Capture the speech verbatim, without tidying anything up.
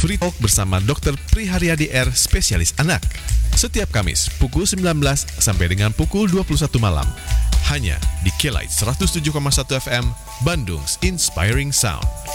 Free Talk bersama dokter Priharyadi R, spesialis anak. Setiap Kamis pukul sembilan belas sampai dengan pukul dua puluh satu malam. Hanya di K-Light seratus tujuh koma satu F M, Bandung's Inspiring Sound.